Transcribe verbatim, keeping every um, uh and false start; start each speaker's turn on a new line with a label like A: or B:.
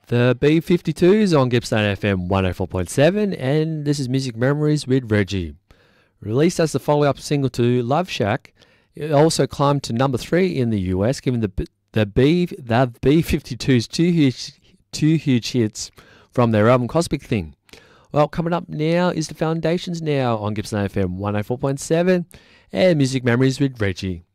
A: The B fifty-twos on Gippsland F M one oh four point seven, and this is Music Memories with Reggie. Released as the follow-up single to Love Shack, it also climbed to number three in the U S, giving the the B the B fifty-twos two huge two huge hits from their album Cosmic Thing. Well, coming up now is the Foundations now on Gippsland F M one oh four point seven and Music Memories with Reggie.